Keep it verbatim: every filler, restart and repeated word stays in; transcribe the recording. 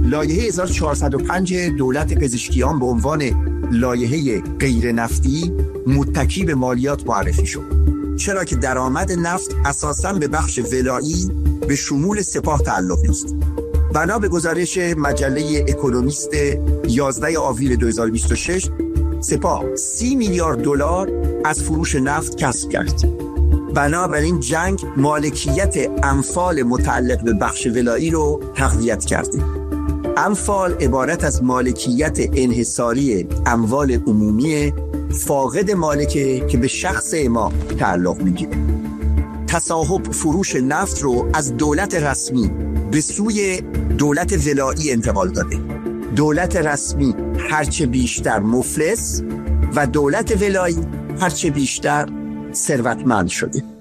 لایحه هزار و چهارصد و پنج دولت پزشکیان به عنوان لایحه غیر نفتی متکی به مالیات معرفی شد، چرا که درآمد نفت اساساً به بخش ولایی به شمول سپاه تعلق داشت. بنا به گزارش مجله اکونومیست یازده آوریل دو هزار و بیست و شش، سپاه سی میلیارد دلار از فروش نفت کسب کرد. بنابراین جنگ مالکیت اموال متعلق به بخش ولایی رو تقویت کرده. اموال عبارت از مالکیت انحصاری اموال عمومی فاقد مالکه که به شخص ما تعلق میگیره. تصاحب فروش نفت رو از دولت رسمی به سوی دولت ولایی انتقال داده. دولت رسمی هرچه بیشتر مفلس و دولت ولایی هرچه بیشتر ثروتمند شده.